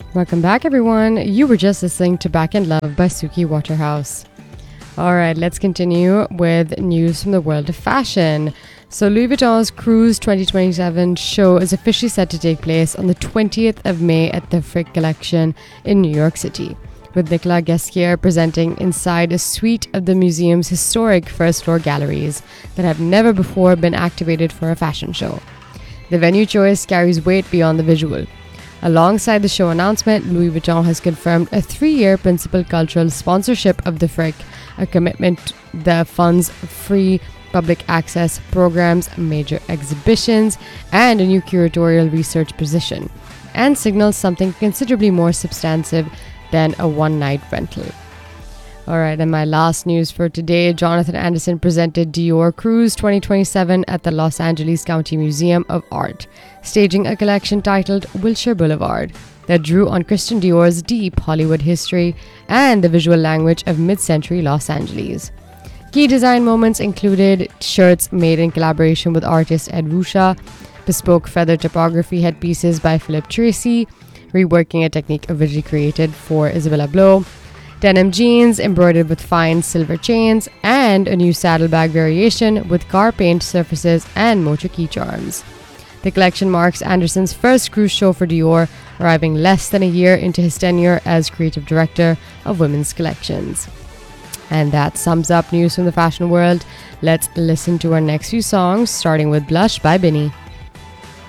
Welcome back, everyone. You were just listening to Back in Love by Suki Waterhouse. All right, let's continue with news from the world of fashion. So Louis Vuitton's Cruise 2027 show is officially set to take place on the 20th of May at the Frick Collection in New York City, with Nicolas Ghesquière presenting inside a suite of the museum's historic first-floor galleries that have never before been activated for a fashion show. The venue choice carries weight beyond the visual. Alongside the show announcement, Louis Vuitton has confirmed a 3-year principal cultural sponsorship of the Frick, a commitment that funds free public access programs, major exhibitions, and a new curatorial research position, and signals something considerably more substantive than a one-night rental. Alright, and my last news for today, Jonathan Anderson presented Dior Cruise 2027 at the Los Angeles County Museum of Art, staging a collection titled Wilshire Boulevard that drew on Christian Dior's deep Hollywood history and the visual language of mid-century Los Angeles. Key design moments included shirts made in collaboration with artist Ed Ruscha, bespoke feather typography headpieces by Philip Tracy, reworking a technique originally created for Isabella Blow, denim jeans embroidered with fine silver chains, and a new saddlebag variation with car paint surfaces and motor key charms. The collection marks Anderson's first cruise show for Dior, arriving less than a year into his tenure as creative director of women's collections. And that sums up news from the fashion world. Let's listen to our next few songs, starting with Blush by Binny.